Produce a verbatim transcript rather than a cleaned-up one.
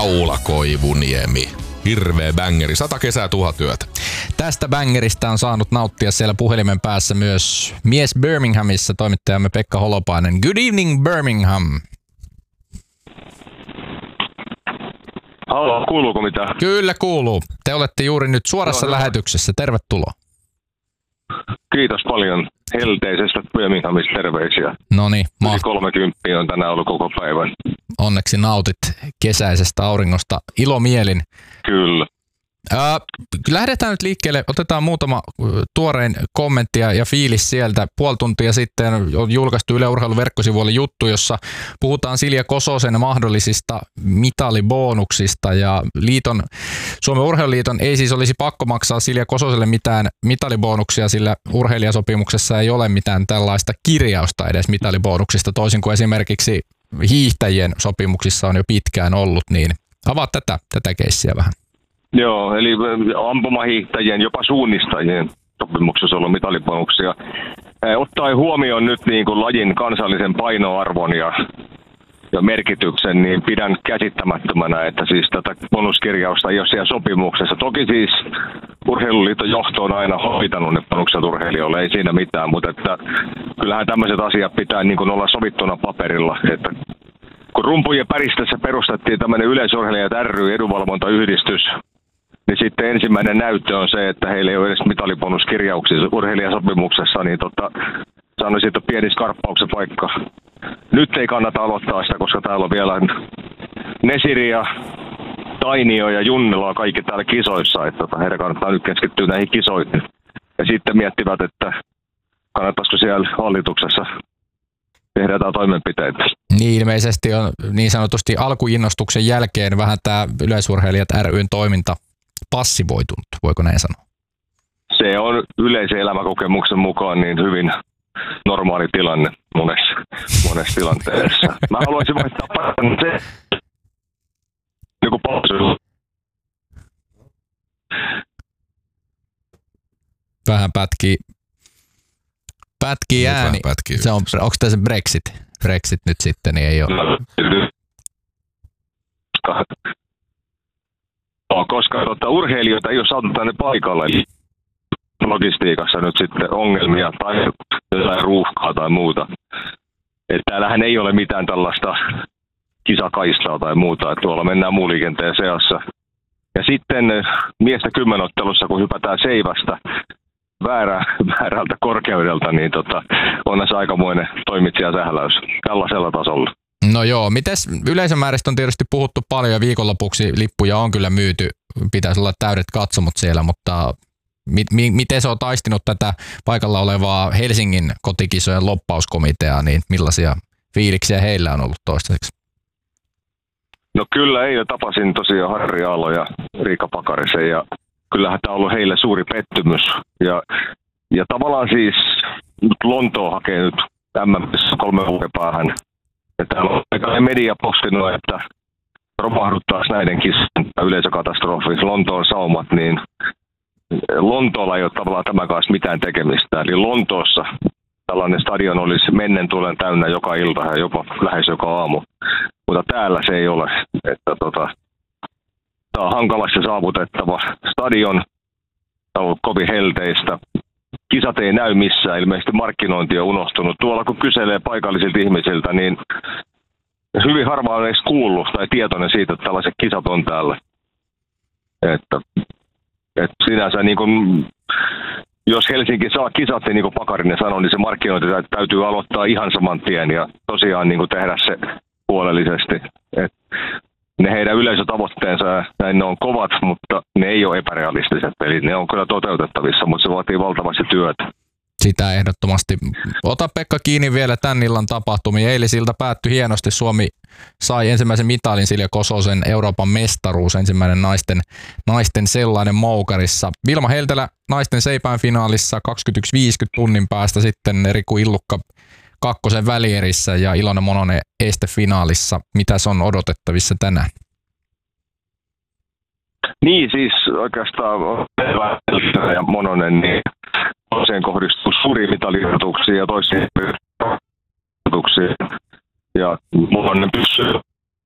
Paula Koivuniemi. Hirveä bängeri. Sata kesää, tuhat yötä. Tästä bängeristä on saanut nauttia siellä puhelimen päässä myös mies Birminghamissa, toimittajamme Pekka Holopainen. Good evening, Birmingham. Halo, kuuluuko mitään? Kyllä kuuluu. Te olette juuri nyt suorassa no, lähetyksessä. Tervetuloa. Kiitos paljon helteisestä Birminghamista, terveisiä. Noniin. Yli kolmekymppiä on tänään ollut koko päivän. Onneksi nautit kesäisestä auringosta ilomielin. Kyllä. Äh, lähdetään nyt liikkeelle. Otetaan muutama tuorein kommentti ja fiilis sieltä. Puoli tuntia sitten on julkaistu Yle Urheilun verkkosivuille juttu, jossa puhutaan Silja Kososen mahdollisista mitalibonuksista. Ja liiton, Suomen Urheiluliiton ei siis olisi pakko maksaa Silja Kososelle mitään mitalibonuksia, sillä urheilijasopimuksessa ei ole mitään tällaista kirjausta edes mitalibonuksista, toisin kuin esimerkiksi hiihtäjien sopimuksissa on jo pitkään ollut. Niin avaa tätä, tätä keissiä vähän. Joo, eli ampumahiihtäjien, jopa suunnistajien sopimuksessa on ollut mitalibonuksia. Ottaen huomioon nyt niin kuin lajin kansallisen painoarvon ja, ja merkityksen, niin pidän käsittämättömänä, että siis tätä bonuskirjausta ei ole siellä sopimuksessa. Toki siis Urheiluliiton johto on aina hoitanut ne bonukset urheilijoille, ei siinä mitään, mutta että kyllähän tämmöiset asiat pitää niin kuin olla sovittuna paperilla, että kun rumpujen päristössä perustettiin tämmöinen Yleisurheilijat ry, edunvalvontayhdistys, niin sitten ensimmäinen näyttö on se, että heillä ei ole edes mitalibonuskirjauksia urheilijasopimuksessa, niin tota, sanoisin, että pieni skarppauksen paikka. Nyt ei kannata aloittaa sitä, koska täällä on vielä Nesiri ja Tainio ja Junnila on kaikki täällä kisoissa, että tota, heidän kannattaa nyt keskittyä näihin kisoihin. Ja sitten miettivät, että kannattaisiko siellä hallituksessa tehdä jotain toimenpiteitä. Niin ilmeisesti on niin sanotusti alkuinnostuksen jälkeen vähän tämä Yleisurheilijat ry:n toiminta passivoitunut, voiko näin sanoa? Se on yleisen elämäkokemuksen mukaan niin hyvin normaali tilanne monessa, monessa tilanteessa. Mä haluaisin vaihtaa paran se, joku pausu. Vähän pätkii, pätkii ääni. Pätkii. Se on, onko tämä se Brexit? Brexit nyt sitten, niin ei ole. No, koska tuota, urheilijoita ei ole saatu tänne paikalle, eli logistiikassa nyt sitten ongelmia tai jotain ruuhkaa tai muuta. Että täällähän ei ole mitään tällaista kisakaistaa tai muuta, että tuolla mennään muun liikenteen seassa. Ja sitten miestä kymmenottelussa, kun hypätään seivästä väärä, väärältä korkeudelta, niin tota, on se aikamoinen toimitsijasähläys tällaisella tasolla. No joo, mites yleisömääristä on tietysti puhuttu paljon ja viikonlopuksi lippuja on kyllä myyty, pitäisi olla täydet katsomot siellä, mutta mi- mi- miten se on taistinut tätä paikalla olevaa Helsingin kotikisojen loppauskomiteaa, niin millaisia fiiliksiä heillä on ollut toistaiseksi? No kyllä, eilen tapasin tosiaan Harri Aalo ja Riikka Pakarisen ja kyllähän tämä on ollut heille suuri pettymys ja, ja tavallaan siis Lontoo hakee nyt M M:ssä kolme vuoden päähän. Ja täällä on aika media postinut, että romahduttaisi näiden kisojen yleisökatastrofi, Lontoon saumat, niin Lontoolla ei ole tavallaan tämän kanssa mitään tekemistä. Eli Lontoossa tällainen stadion olisi mennen tullen täynnä joka ilta ja jopa lähes joka aamu. Mutta täällä se ei ole. Että tota, tämä on hankalasti saavutettava stadion, tämä on ollut kovin helteistä. Kisat ei näy missään, ilmeisesti markkinointi on unohtunut. Tuolla kun kyselee paikallisilta ihmisiltä, niin hyvin harva on edes kuullut tai tietoinen siitä, että tällaiset kisat on täällä. Että, että sinänsä niin kun, jos Helsinki saa kisat, niin kuin Pakarinen sanoi, niin se markkinointi täytyy aloittaa ihan saman tien ja tosiaan niin kuin tehdä se huolellisesti. Että ne heidän yleisötavoitteensa, näin ne on kovat, mutta ne ei ole epärealistiset. Eli ne on kyllä toteutettavissa, mutta se vaatii valtavasti työtä. Sitä ehdottomasti. Ota Pekka kiinni vielä tämän illan tapahtumia. Eilisilta päättyi hienosti. Suomi sai ensimmäisen mitalin Silja Kososen Euroopan mestaruus, ensimmäinen naisten, naisten sellainen moukarissa. Vilma Heltelä naisten seipään finaalissa kaksikymmentäyksi viisikymmentä tunnin päästä, sitten Riku Illukka kakkosen välierissä ja Ilona Mononen estefinaalissa. Mitäs on odotettavissa tänään? Niin, siis oikeastaan ja Mononen, niin toiseen kohdistuu suuria mitaliirrotuksia ja toisiin irrotuksia. Ja Mononen pysyy